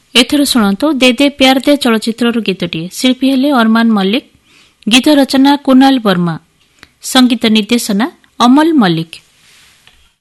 एथर शुणु दे दे प्यार दे चलचित्रर गीतटी। शिल्पी हेले अरमान मल्लिक, गीत रचना कुणाल वर्मा, संगीत निर्देशना अमल मल्लिक।